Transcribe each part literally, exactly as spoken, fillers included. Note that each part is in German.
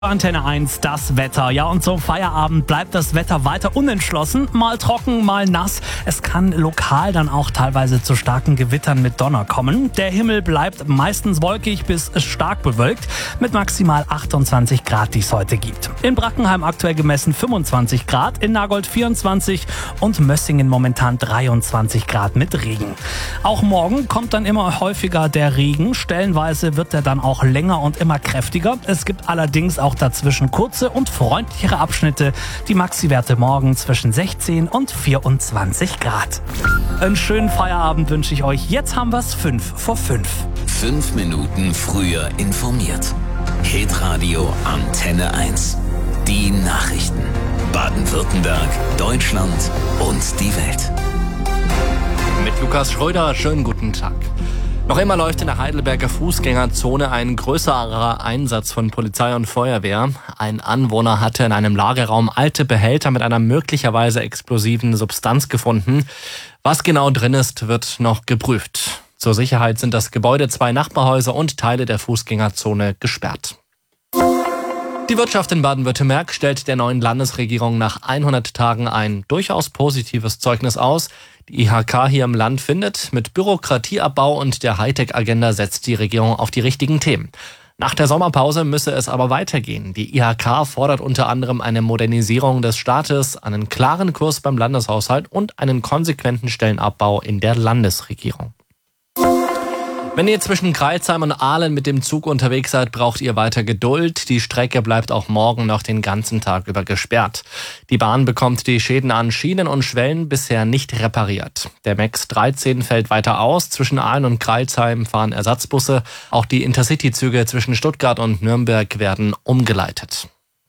Antenne eins, das Wetter. Ja, und zum Feierabend bleibt das Wetter weiter unentschlossen. Mal trocken, mal nass. Es kann lokal dann auch teilweise zu starken Gewittern mit Donner kommen. Der Himmel bleibt meistens wolkig bis stark bewölkt mit maximal achtundzwanzig Grad, die es heute gibt. In Brackenheim aktuell gemessen fünfundzwanzig Grad, in Nagold vierundzwanzig und Mössingen momentan dreiundzwanzig Grad mit Regen. Auch morgen kommt dann immer häufiger der Regen. Stellenweise wird er dann auch länger und immer kräftiger. Es gibt allerdings auch dazwischen kurze und freundlichere Abschnitte. Die Maxi-Werte morgen zwischen sechzehn und vierundzwanzig Grad. Einen schönen Feierabend wünsche ich euch. Jetzt haben wir es fünf vor fünf. Fünf Minuten früher informiert. Hitradio Antenne eins. Die Nachrichten. Baden-Württemberg, Deutschland und die Welt. Mit Lukas Schröder, schönen guten Tag. Noch immer läuft in der Heidelberger Fußgängerzone ein größerer Einsatz von Polizei und Feuerwehr. Ein Anwohner hatte in einem Lagerraum alte Behälter mit einer möglicherweise explosiven Substanz gefunden. Was genau drin ist, wird noch geprüft. Zur Sicherheit sind das Gebäude, zwei Nachbarhäuser und Teile der Fußgängerzone gesperrt. Die Wirtschaft in Baden-Württemberg stellt der neuen Landesregierung nach hundert Tagen ein durchaus positives Zeugnis aus. Die I H K hier im Land findet, mit Bürokratieabbau und der Hightech-Agenda setzt die Regierung auf die richtigen Themen. Nach der Sommerpause müsse es aber weitergehen. Die I H K fordert unter anderem eine Modernisierung des Staates, einen klaren Kurs beim Landeshaushalt und einen konsequenten Stellenabbau in der Landesregierung. Wenn ihr zwischen Crailsheim und Aalen mit dem Zug unterwegs seid, braucht ihr weiter Geduld. Die Strecke bleibt auch morgen noch den ganzen Tag über gesperrt. Die Bahn bekommt die Schäden an Schienen und Schwellen bisher nicht repariert. Der M E X dreizehn fällt weiter aus. Zwischen Aalen und Crailsheim fahren Ersatzbusse. Auch die Intercity-Züge zwischen Stuttgart und Nürnberg werden umgeleitet.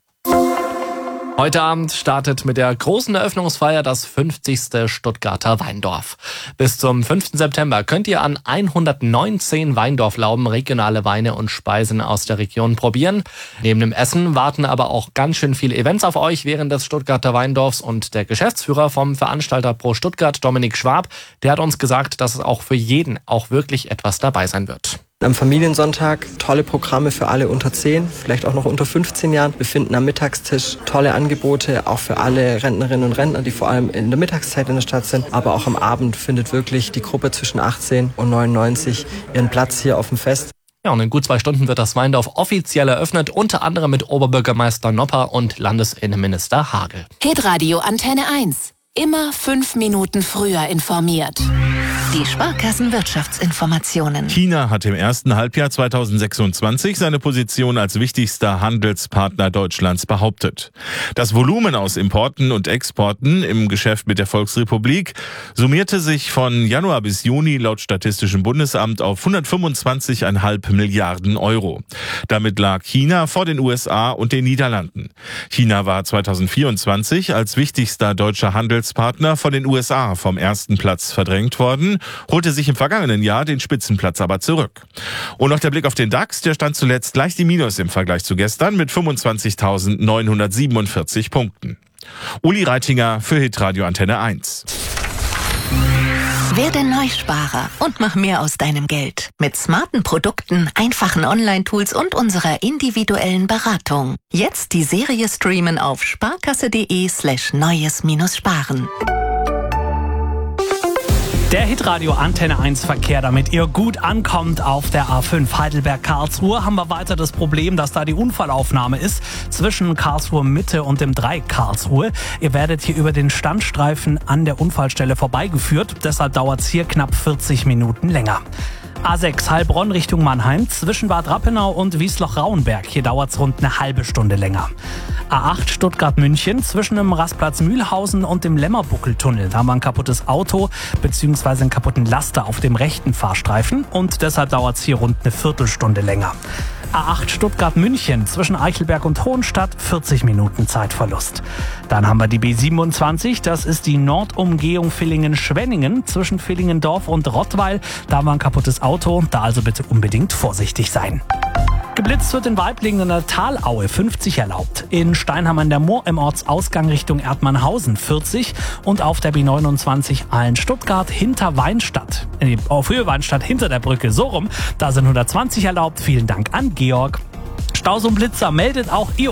Heute Abend startet mit der großen Eröffnungsfeier das fünfzigste Stuttgarter Weindorf. Bis zum fünften September könnt ihr an hundertneunzehn Weindorflauben regionale Weine und Speisen aus der Region probieren. Neben dem Essen warten aber auch ganz schön viele Events auf euch während des Stuttgarter Weindorfs, und der Geschäftsführer vom Veranstalter Pro Stuttgart, Dominik Schwab, der hat uns gesagt, dass es auch für jeden auch wirklich etwas dabei sein wird. Am Familiensonntag tolle Programme für alle unter zehn, vielleicht auch noch unter fünfzehn Jahren. Wir finden am Mittagstisch tolle Angebote, auch für alle Rentnerinnen und Rentner, die vor allem in der Mittagszeit in der Stadt sind. Aber auch am Abend findet wirklich die Gruppe zwischen achtzehn und neunundneunzig ihren Platz hier auf dem Fest. Ja, und in gut zwei Stunden wird das Weindorf offiziell eröffnet, unter anderem mit Oberbürgermeister Nopper und Landesinnenminister Hagel. Hitradio Antenne eins. Immer fünf Minuten früher informiert. Die Sparkassen-Wirtschaftsinformationen. China hat im ersten Halbjahr zweitausendsechsundzwanzig seine Position als wichtigster Handelspartner Deutschlands behauptet. Das Volumen aus Importen und Exporten im Geschäft mit der Volksrepublik summierte sich von Januar bis Juni laut Statistischem Bundesamt auf hundertfünfundzwanzig Komma fünf Milliarden Euro. Damit lag China vor den U S A und den Niederlanden. China war zweitausendvierundzwanzig als wichtigster deutscher Handelspartner von den U S A vom ersten Platz verdrängt worden, holte sich im vergangenen Jahr den Spitzenplatz aber zurück. Und noch der Blick auf den DAX, der stand zuletzt leicht im Minus im Vergleich zu gestern mit fünfundzwanzigtausendneunhundertsiebenundvierzig Punkten. Uli Reitinger für Hitradio Antenne eins. Werde Neusparer und mach mehr aus deinem Geld. Mit smarten Produkten, einfachen Online-Tools und unserer individuellen Beratung. Jetzt die Serie streamen auf sparkasse.de slash neues-sparen. Der Hitradio Antenne eins Verkehr, damit ihr gut ankommt auf der A fünf Heidelberg-Karlsruhe, haben wir weiter das Problem, dass da die Unfallaufnahme ist zwischen Karlsruhe Mitte und dem Dreieck Karlsruhe. Ihr werdet hier über den Standstreifen an der Unfallstelle vorbeigeführt, deshalb dauert es hier knapp vierzig Minuten länger. A sechs Heilbronn Richtung Mannheim, zwischen Bad Rappenau und Wiesloch-Rauenberg. Hier dauert es rund eine halbe Stunde länger. A acht Stuttgart-München, zwischen dem Rastplatz Mühlhausen und dem Lämmerbuckeltunnel. Da haben wir ein kaputtes Auto bzw. einen kaputten Laster auf dem rechten Fahrstreifen und deshalb dauert es hier rund eine Viertelstunde länger. A acht Stuttgart-München, zwischen Eichelberg und Hohenstadt, vierzig Minuten Zeitverlust. Dann haben wir die B siebenundzwanzig, das ist die Nordumgehung Villingen-Schwenningen, zwischen Villingendorf und Rottweil. Da haben wir ein kaputtes Auto, da also bitte unbedingt vorsichtig sein. Geblitzt wird in Weiblingen in der Talaue, fünfzig erlaubt. In Steinheim an der Moor im Ortsausgang Richtung Erdmannhausen vierzig und auf der B neunundzwanzig Aalen-Stuttgart hinter Weinstadt. Nee, auf Höhe Weinstadt hinter der Brücke, so rum, da sind hundertzwanzig erlaubt. Vielen Dank an Georg. Staus und Blitzer meldet auch ihr